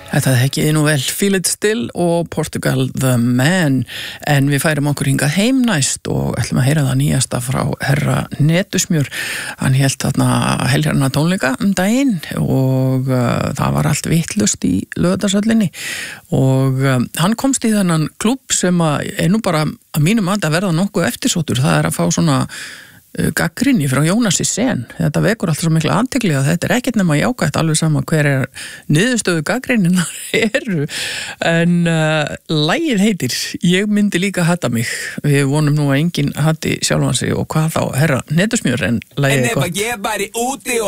Þetta þekkiði nú vel, Feel It Still og Portugal The Man, en við færum okkur hingað heim næst og ætlum að heyra það nýjasta frá herra Netusmjör. Hann hélt þarna heljarna tónleika daginn og það var allt vittlust í Laugardalshöllinni og hann komst í þennan klúbb sem nú bara að mínum að verða nokkuð eftirsóttur, það að fá svona gagnrýni frá Jónasi Sen. Þetta vekur alltaf svo mikla athygli að þetta ekkert nema jákvætt, alveg sama hver niðurstöðu gagnrýninar eru. En lagið heitir Ég myndi líka hata mig. Við vonum nú að enginn hati sjálfan sig og hvað þá herra Netusmjör, en lagið er gott. Ég væri úti og